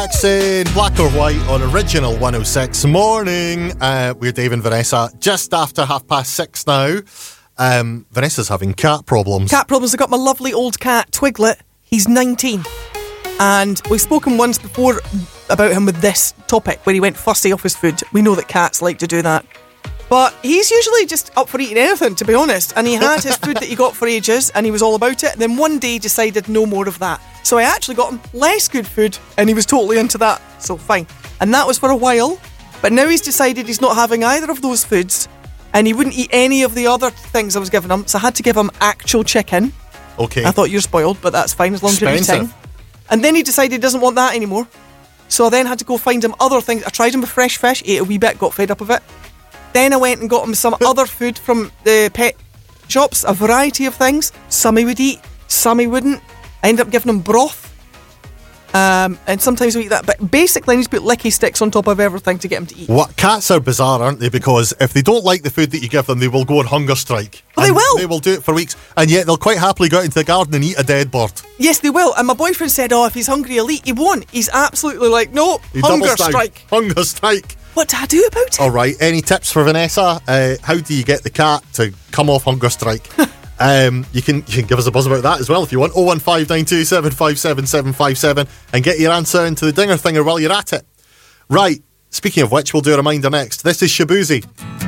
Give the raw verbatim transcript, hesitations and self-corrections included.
In black or white on Original one oh six morning. Uh, we're Dave and Vanessa just after half past six now. Um, Vanessa's having cat problems. Cat problems. I got my lovely old cat, Twiglet. He's nineteen. And we've spoken once before about him with this topic where he went fussy off his food. We know that cats like to do that. But he's usually just up for eating anything, to be honest. And he had his food that he got for ages and he was all about it. And then one day decided no more of that. So I actually got him less good food and he was totally into that. So fine. And that was for a while. But now he's decided he's not having either of those foods and he wouldn't eat any of the other things I was giving him. So I had to give him actual chicken. Okay. I thought you're spoiled, but that's fine as long as you're Expensive. eating. And then he decided he doesn't want that anymore. So I then had to go find him other things. I tried him with fresh fish, ate a wee bit, got fed up of it. Then I went and got him some other food from the pet shops, a variety of things. Some he would eat, some he wouldn't. I ended up giving him broth. Um, and sometimes we eat that. But basically I need to put licky sticks on top of everything to get him to eat. What cats are bizarre, aren't they? Because if they don't like the food that you give them, they will go on hunger strike. Oh, they And will. They will do it for weeks. And yet they'll quite happily go out into the garden and eat a dead bird. Yes, they will. And my boyfriend said, oh, if he's hungry, he'll eat. He won't. He's absolutely like, no, He hunger doubles down. strike. Hunger strike. What do I do about it? All right. Any tips for Vanessa? Uh, how do you get the cat to come off hunger strike? um, you can you can give us a buzz about that as well if you want. oh one five nine two seven five seven seven five seven and get your answer into the dinger thinger while you're at it. Right. Speaking of which, we'll do a reminder next. This is Shabuzi.